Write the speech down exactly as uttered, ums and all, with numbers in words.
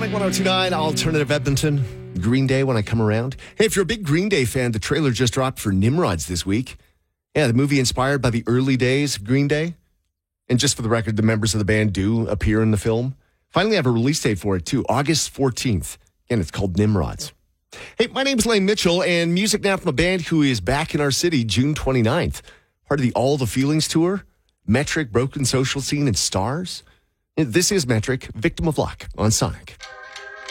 Sonic one oh two point nine, Alternative Edmonton. Green Day when I come around. Hey, if you're a big Green Day fan, the trailer just dropped for Nimrods this week. Yeah, the movie inspired by the early days of Green Day. And just for the record, the members of the band do appear in the film. Finally have a release date for it, too, August fourteenth. Again, it's called Nimrods. Hey, my name's Lane Mitchell, and music now from a band who is back in our city June twenty-ninth. Part of the All the Feelings tour, Metric, Broken Social Scene, and Stars. This is Metric, Victim of Luck on Sonic.